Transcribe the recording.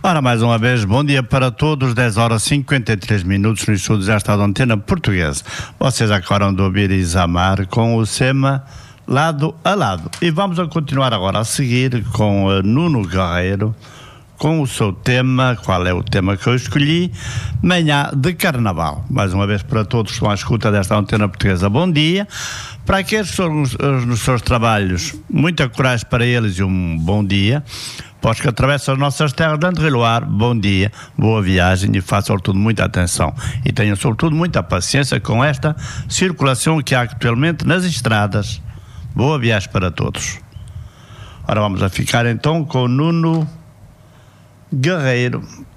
Ora, mais uma vez, bom dia para todos, 10h53 nos estúdios desta Antena Portuguesa. Vocês acabaram de ouvir Isamar com o SEMA Lado a Lado. E vamos a continuar agora a seguir com Nuno Guerreiro, com o seu tema. Qual é o tema que eu escolhi? Manhã de Carnaval. Mais uma vez para todos que estão à escuta desta Antena Portuguesa, bom dia. Para aqueles que estão nos seus trabalhos, muita coragem para eles e um bom dia. Para os que atravessam as nossas terras de André-Loar, bom dia, boa viagem e façam sobretudo muita atenção. E tenham sobretudo muita paciência com esta circulação que há atualmente nas estradas. Boa viagem para todos. Ora, vamos a ficar então com Nuno Guerreiro